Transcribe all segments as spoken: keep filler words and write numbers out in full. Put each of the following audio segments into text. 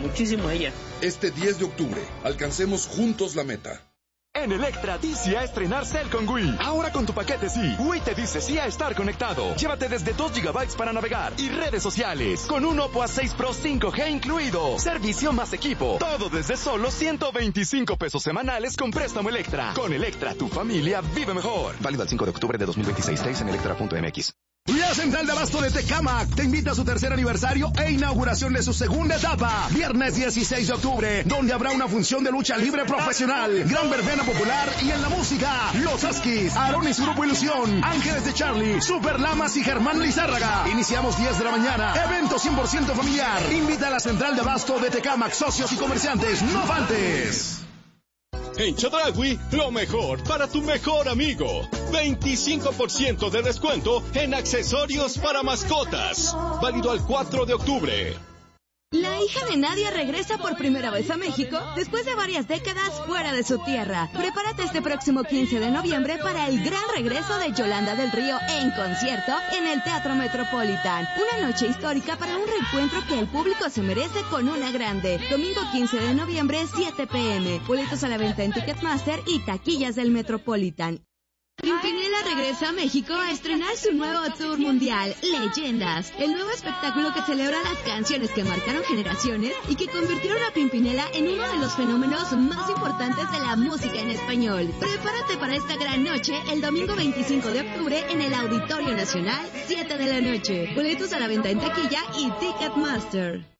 muchísimo a ella. Este diez de octubre, alcancemos juntos la meta. En Electra, di sí a estrenar Cell con Wii. Ahora con tu paquete sí, Wii te dice sí a estar conectado. Llévate desde dos gigabytes para navegar y redes sociales. Con un Oppo A seis Pro cinco G incluido. Servicio más equipo. Todo desde solo ciento veinticinco pesos semanales con préstamo Electra. Con Electra, tu familia vive mejor. Válido el cinco de octubre de dos mil veintiséis. Seis en electra punto m x. La Central de Abasto de Tecámac te invita a su tercer aniversario e inauguración de su segunda etapa. Viernes dieciséis de octubre, donde habrá una función de lucha libre profesional, gran verbena popular y en la música, Los Huskies, Aarón y su Grupo Ilusión, Ángeles de Charlie, Super Lamas y Germán Lizárraga. Iniciamos diez de la mañana. Evento cien por ciento familiar. Invita a la Central de Abasto de Tecámac, socios y comerciantes. ¡No faltes! En Chedraui, lo mejor para tu mejor amigo. veinticinco por ciento de descuento en accesorios para mascotas. Válido al cuatro de octubre. La hija de Nadia regresa por primera vez a México después de varias décadas fuera de su tierra. Prepárate este próximo quince de noviembre para el gran regreso de Yolanda del Río en concierto en el Teatro Metropolitan. Una noche histórica para un reencuentro que el público se merece con una grande. Domingo quince de noviembre, siete pe eme. Boletos a la venta en Ticketmaster y taquillas del Metropolitan. Pimpinela regresa a México a estrenar su nuevo tour mundial, Leyendas, el nuevo espectáculo que celebra las canciones que marcaron generaciones y que convirtieron a Pimpinela en uno de los fenómenos más importantes de la música en español. Prepárate para esta gran noche el domingo veinticinco de octubre en el Auditorio Nacional, siete de la noche. Boletos a la venta en taquilla y Ticketmaster.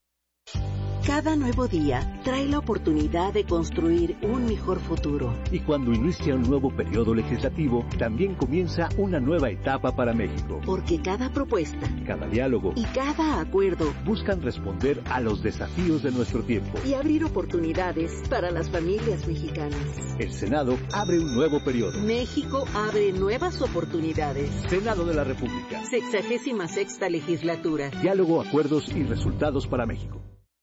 Cada nuevo día trae la oportunidad de construir un mejor futuro. Y cuando inicia un nuevo periodo legislativo, también comienza una nueva etapa para México. Porque cada propuesta, cada diálogo y cada acuerdo buscan responder a los desafíos de nuestro tiempo y abrir oportunidades para las familias mexicanas. El Senado abre un nuevo periodo. México abre nuevas oportunidades. Senado de la República. Sexagésima sexta legislatura. Diálogo, acuerdos y resultados para México.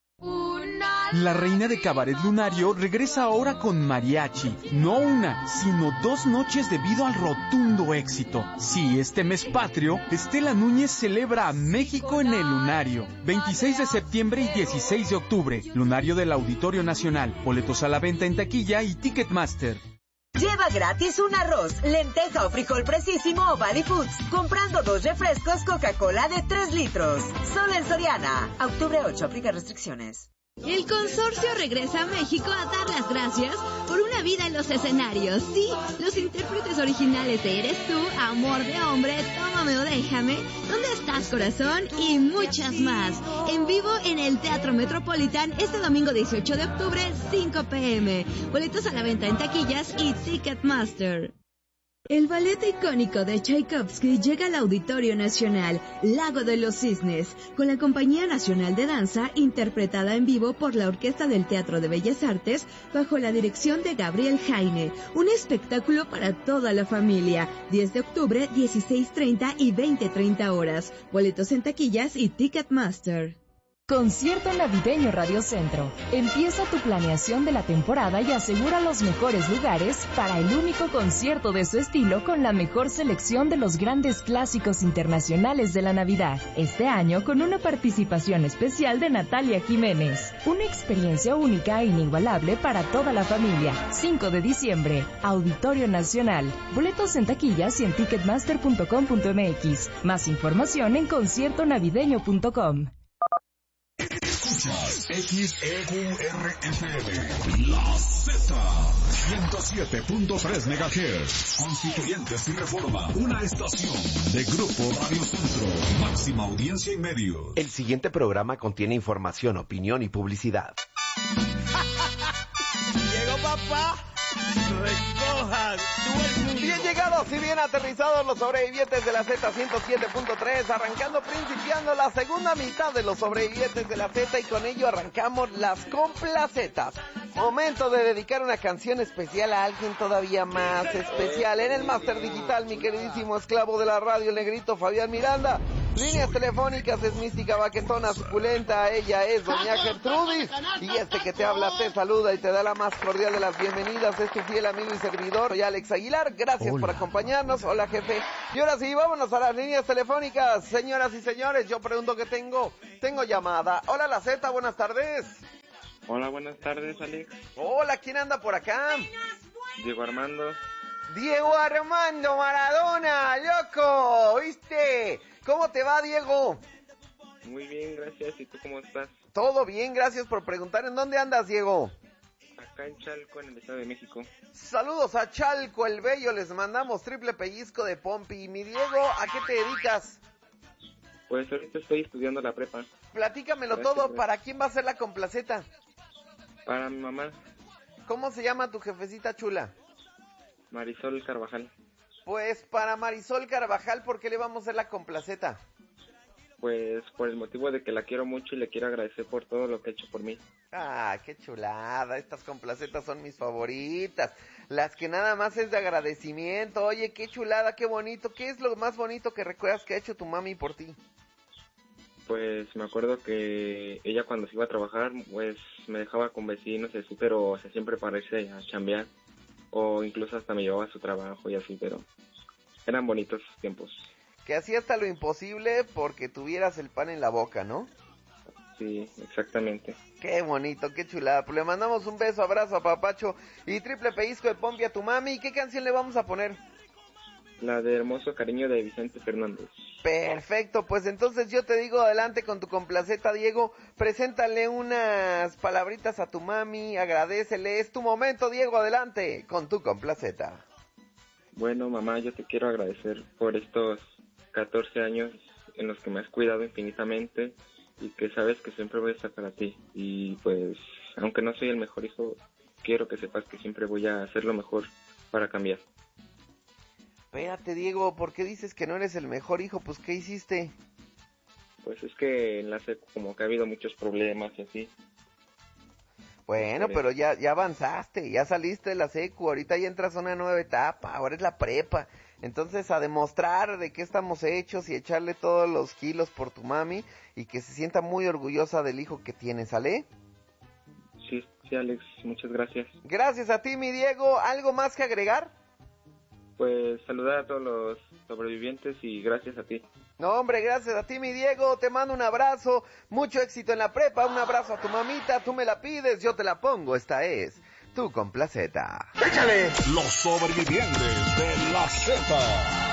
La reina de Cabaret Lunario regresa ahora con mariachi. No una, sino dos noches debido al rotundo éxito. Sí, este mes patrio, Estela Núñez celebra a México en el Lunario. veintiséis de septiembre y dieciséis de octubre. Lunario del Auditorio Nacional. Boletos a la venta en taquilla y Ticketmaster. Lleva gratis un arroz, lenteja o frijol Precisimo o Valley Foods, comprando dos refrescos Coca-Cola de tres litros. Solo en Soriana. Octubre ocho, aplica restricciones. El consorcio regresa a México a dar las gracias por una vida en los escenarios. Sí, los intérpretes originales de Eres Tú, Amor de Hombre, Tómame o Déjame, ¿Dónde estás, corazón? Y muchas más. En vivo en el Teatro Metropolitan este domingo dieciocho de octubre, cinco pe eme. Boletos a la venta en taquillas y Ticketmaster. El ballet icónico de Tchaikovsky llega al Auditorio Nacional, Lago de los Cisnes, con la Compañía Nacional de Danza, interpretada en vivo por la Orquesta del Teatro de Bellas Artes, bajo la dirección de Gabriel Jaine. Un espectáculo para toda la familia. diez de octubre, dieciséis treinta y veinte treinta horas. Boletos en taquillas y Ticketmaster. Concierto Navideño Radio Centro. Empieza tu planeación de la temporada y asegura los mejores lugares para el único concierto de su estilo con la mejor selección de los grandes clásicos internacionales de la Navidad. Este año con una participación especial de Natalia Jiménez. Una experiencia única e inigualable para toda la familia. cinco de diciembre, Auditorio Nacional. Boletos en taquillas y en ticketmaster punto com punto eme equis. Más información en concierto navideño punto com. Escuchas X E Q R F M, La Z, ciento siete punto tres megahertz. Constituyentes y Reforma, una estación de Grupo Radio Centro, máxima audiencia y medios. El siguiente programa contiene información, opinión y publicidad. Llegó papá. Recojan. Bien llegados y bien aterrizados los sobrevivientes de la Z ciento siete punto tres, arrancando, principiando la segunda mitad de los sobrevivientes de la Z, y con ello arrancamos las complacetas. Momento de dedicar una canción especial a alguien todavía más especial. En el máster digital, mi queridísimo esclavo de la radio, el negrito Fabián Miranda. Líneas telefónicas es Mística Baquetona Suculenta, ella es Doña Gertrudis, y este que te habla te saluda y te da la más cordial de las bienvenidas, es tu fiel amigo y servidor, soy Alex Aguilar. Gracias Hola. por acompañarnos. Hola, jefe. Y ahora sí, vámonos a las líneas telefónicas. Señoras y señores, yo pregunto que tengo, tengo llamada. Hola, la Z, buenas tardes. Hola, buenas tardes, Alex. Hola, ¿quién anda por acá? Diego Armando. Diego Armando Maradona, loco, ¿viste? ¿Cómo te va, Diego? Muy bien, gracias. ¿Y tú cómo estás? Todo bien, gracias por preguntar. ¿En dónde andas, Diego? Acá en Chalco, en el Estado de México. Saludos a Chalco, el Bello, les mandamos triple pellizco de Pompi. Mi Diego, ¿a qué te dedicas? Pues ahorita estoy estudiando la prepa. Platícamelo Gracias, todo, gracias. ¿para quién va a ser la complaceta? Para mi mamá, ¿Cómo se llama tu jefecita chula? Marisol Carvajal. Pues para Marisol Carvajal, ¿por qué le vamos a hacer la complaceta? Pues por el motivo de que la quiero mucho y le quiero agradecer por todo lo que ha hecho por mí. Ah, qué chulada, estas complacetas son mis favoritas, las que nada más es de agradecimiento. Oye, qué chulada, qué bonito. ¿Qué es lo más bonito que recuerdas que ha hecho tu mami por ti? Pues me acuerdo que ella cuando se iba a trabajar, pues me dejaba con vecinos y así, pero o sea, siempre para irse a chambear. O incluso hasta me llevaba a su trabajo y así, pero eran bonitos esos tiempos. Que hacía hasta lo imposible porque tuvieras el pan en la boca, ¿no? Sí, exactamente. Qué bonito, qué chulada. Pues le mandamos un beso, abrazo a Papacho y triple pellizco de Pompi a tu mami. ¿Y qué canción le vamos a poner? La de Hermoso Cariño de Vicente Fernández. Perfecto, pues entonces yo te digo adelante con tu complaceta, Diego. Preséntale unas palabritas a tu mami, agradécele. Es tu momento, Diego, adelante con tu complaceta. Bueno, mamá, yo te quiero agradecer por estos catorce años en los que me has cuidado infinitamente y que sabes que siempre voy a estar para ti. Y pues, aunque no soy el mejor hijo, quiero que sepas que siempre voy a hacer lo mejor para cambiar. Espérate, Diego, ¿por qué dices que no eres el mejor hijo? Pues, ¿qué hiciste? Pues es que en la secu como que ha habido muchos problemas y así. Bueno, pero ya, ya avanzaste, ya saliste de la secu, ahorita ya entras a una nueva etapa, ahora es la prepa. Entonces, a demostrar de qué estamos hechos y echarle todos los kilos por tu mami y que se sienta muy orgullosa del hijo que tiene, ¿sale? Sí, sí, Alex, muchas gracias. Gracias a ti, mi Diego. ¿Algo más que agregar? Pues saludar a todos los sobrevivientes y gracias a ti. No, hombre, gracias a ti, mi Diego. Te mando un abrazo, mucho éxito en la prepa, un abrazo a tu mamita. Tú me la pides, yo te la pongo. Esta es tu complaceta. ¡Échale! Los sobrevivientes de la Z.